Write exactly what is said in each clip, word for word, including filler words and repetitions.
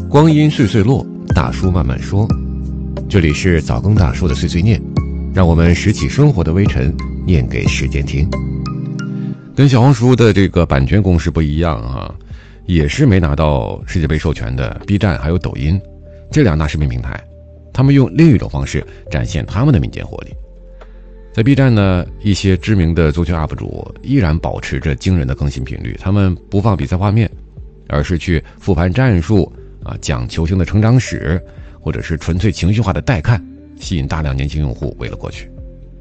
光阴岁岁落，大叔慢慢说。这里是早更大叔的碎碎念，让我们拾起生活的微尘，念给时间听。跟小红书的这个版权公司不一样啊，也是没拿到世界杯授权的 B 站还有抖音这两大视频平台，他们用另一种方式展现他们的民间活力。在 B 站呢，一些知名的足球 U P 主依然保持着惊人的更新频率，他们不放比赛画面，而是去复盘战术啊，讲球星的成长史，或者是纯粹情绪化的带看，吸引大量年轻用户围了过去。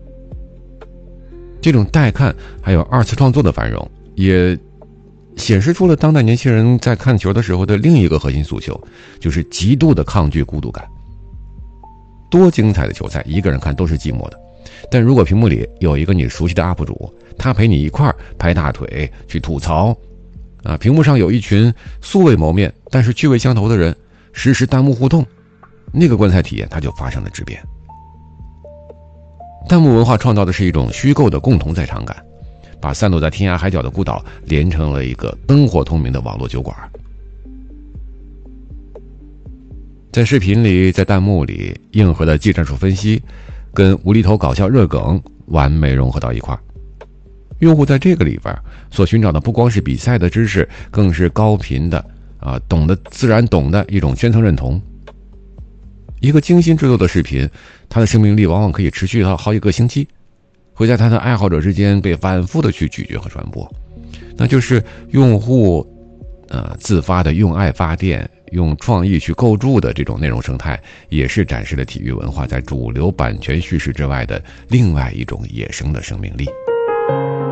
这种带看还有二次创作的繁荣，也显示出了当代年轻人在看球的时候的另一个核心诉求，就是极度的抗拒孤独感。多精彩的球赛，一个人看都是寂寞的，但如果屏幕里有一个你熟悉的 U P 主，他陪你一块儿拍大腿去吐槽啊，屏幕上有一群素未谋面但是趣味相投的人实时弹幕互动，那个观赛体验它就发生了质变。弹幕文化创造的是一种虚构的共同在场感，把散落在天涯海角的孤岛连成了一个灯火通明的网络酒馆。在视频里，在弹幕里，硬核的技战术分析跟无厘头搞笑热梗完美融合到一块儿。用户在这个里边所寻找的不光是比赛的知识，更是高频的啊，懂得自然懂的一种圈层认同。一个精心制作的视频，它的生命力往往可以持续到好几个星期，会在它的爱好者之间被反复的去咀嚼和传播。那就是用户呃自发的用爱发电，用创意去构筑的这种内容生态，也是展示了体育文化在主流版权叙事之外的另外一种野生的生命力。